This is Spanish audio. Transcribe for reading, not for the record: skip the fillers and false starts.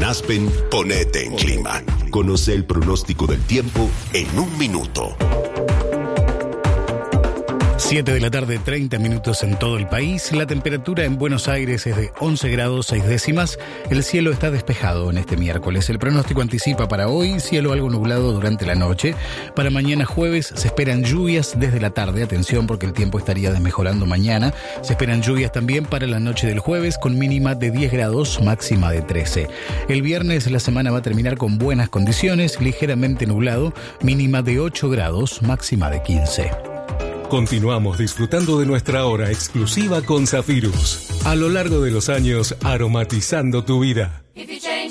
En Aspen, ponete en clima. Conoce el pronóstico del tiempo en un minuto. 7 de la tarde, 30 minutos en todo el país. La temperatura en Buenos Aires es de 11 grados 6 décimas. El cielo está despejado en este miércoles. El pronóstico anticipa para hoy cielo algo nublado durante la noche. Para mañana jueves se esperan lluvias desde la tarde. Atención porque el tiempo estaría desmejorando mañana. Se esperan lluvias también para la noche del jueves con mínima de 10 grados, máxima de 13. El viernes la semana va a terminar con buenas condiciones, ligeramente nublado, mínima de 8 grados, máxima de 15. Continuamos disfrutando de nuestra hora exclusiva con Zafirus. A lo largo de los años, aromatizando tu vida.